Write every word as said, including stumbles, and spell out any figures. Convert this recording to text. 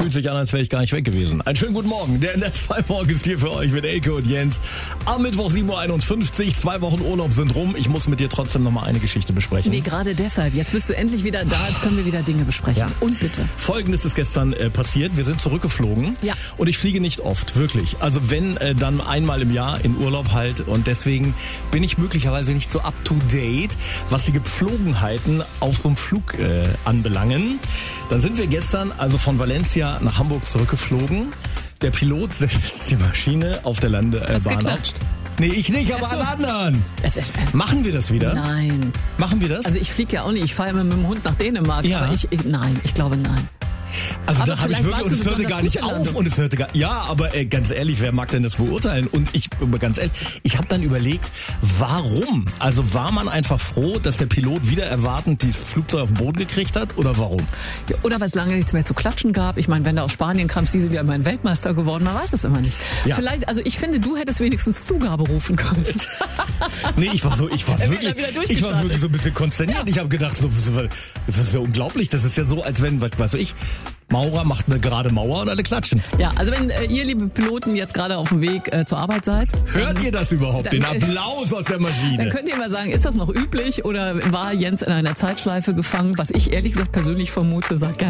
fühlt sich an, als wäre ich gar nicht weg gewesen. Einen schönen guten Morgen. Der in der zwei Morgen ist hier für euch mit Elke und Jens. Am Mittwoch sieben Uhr einundfünfzig. Zwei Wochen Urlaub sind rum. Ich muss mit dir trotzdem noch mal eine Geschichte besprechen. Nee, gerade deshalb. Jetzt bist du endlich wieder da. Jetzt können wir wieder Dinge besprechen. Ja. Und bitte. Folgendes ist gestern äh, passiert. Wir sind zurückgeflogen. Ja. Und ich fliege nicht oft, wirklich. Also wenn, äh, dann einmal im Jahr in Urlaub halt. Und deswegen bin ich möglicherweise nicht so up to date, was die Gepflogenheiten auf so einem Flug äh, anbelangen. Dann sind wir gestern also von Valencia nach Hamburg zurückgeflogen. Der Pilot setzt die Maschine auf der Landebahn Hast ab. geklatscht? Nee, ich nicht, aber Ach so. alle anderen. Es ist, äh, Machen wir das wieder? Nein. Machen wir das? Also ich fliege ja auch nicht. Ich fahre immer mit dem Hund nach Dänemark. Ja. Aber ich, ich, nein, ich glaube nein. Also Aber da habe ich vielleicht wirklich, warst und du es hörte besonders gar nicht gute auf Landung. und es hörte gar, ja, aber äh, ganz ehrlich, wer mag denn das beurteilen? Und ich, ganz ehrlich, ich habe dann überlegt, warum? Also war man einfach froh, dass der Pilot wieder erwartend dieses Flugzeug auf den Boden gekriegt hat oder warum? Ja, oder weil es lange nichts mehr zu klatschen gab. Ich meine, wenn du aus Spanien kamst, die sind ja immerhin Weltmeister geworden, man weiß es immer nicht. Ja. Vielleicht, also ich finde, du hättest wenigstens Zugabe rufen können. Nee, ich war so, ich war Er wirklich, wird wieder ich war durchgestartet. wirklich so ein bisschen konsterniert. Ja. Ich habe gedacht, so, so, das ist ja unglaublich. Das ist ja so, als wenn, was weiß ich, Maurer macht eine gerade Mauer und alle klatschen. Ja, also wenn äh, ihr, liebe Piloten, jetzt gerade auf dem Weg äh, zur Arbeit seid, Hört ihr das überhaupt? dann- Den Applaus aus der Maschine. dann könnt ihr mal sagen, ist das noch üblich oder war Jens in einer Zeitschleife gefangen? Was ich ehrlich gesagt persönlich vermute, sagt gerne